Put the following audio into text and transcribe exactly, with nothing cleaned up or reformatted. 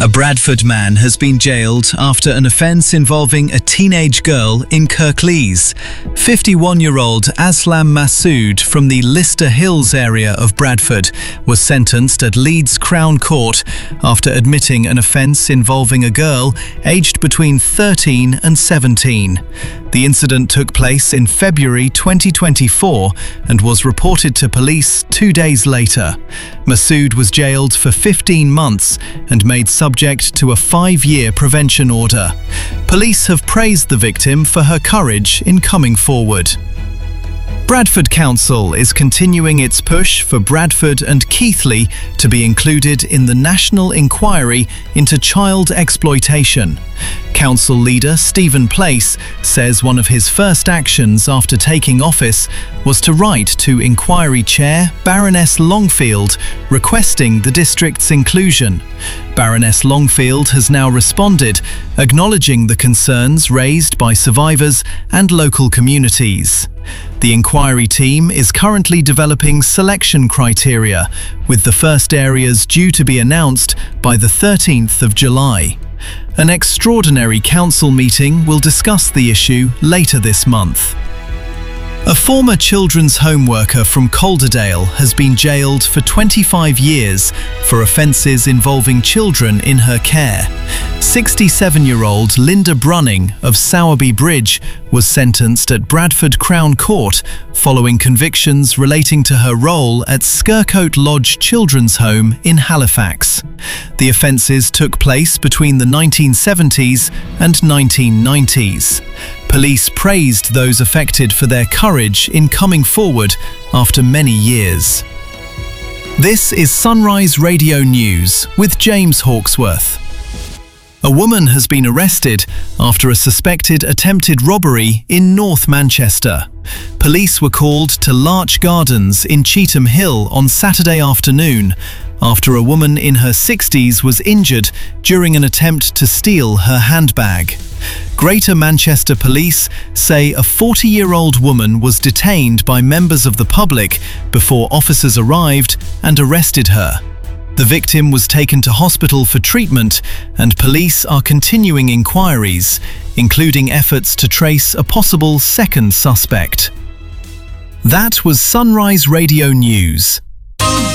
A Bradford man has been jailed after an offence involving a teenage girl in Kirklees. fifty-one-year-old Aslam Massoud from the Lister Hills area of Bradford was sentenced at Leeds Crown Court after admitting an offence involving a girl aged between thirteen and seventeen. The incident took place in February twenty twenty-four and was reported to police two days later. Massoud was jailed for fifteen months and made subject to a five-year prevention order. Police have praised the victim for her courage in coming forward. Bradford Council is continuing its push for Bradford and Keighley to be included in the National Inquiry into Child Exploitation. Council leader Stephen Place says one of his first actions after taking office was to write to Inquiry Chair Baroness Longfield requesting the district's inclusion. Baroness Longfield has now responded, acknowledging the concerns raised by survivors and local communities. The inquiry team is currently developing selection criteria, with the first areas due to be announced by the thirteenth of July. An extraordinary council meeting will discuss the issue later this month. A former children's home worker from Calderdale has been jailed for twenty-five years for offences involving children in her care. sixty-seven-year-old Linda Brunning of Sowerby Bridge was sentenced at Bradford Crown Court following convictions relating to her role at Skircote Lodge Children's Home in Halifax. The offences took place between the nineteen seventies and nineteen nineties. Police praised those affected for their courage in coming forward after many years. This is Sunrise Radio News with James Hawksworth. A woman has been arrested after a suspected attempted robbery in North Manchester. Police were called to Larch Gardens in Cheetham Hill on Saturday afternoon after a woman in her sixties was injured during an attempt to steal her handbag. Greater Manchester Police say a forty-year-old woman was detained by members of the public before officers arrived and arrested her. The victim was taken to hospital for treatment, and police are continuing inquiries, including efforts to trace a possible second suspect. That was Sunrise Radio News.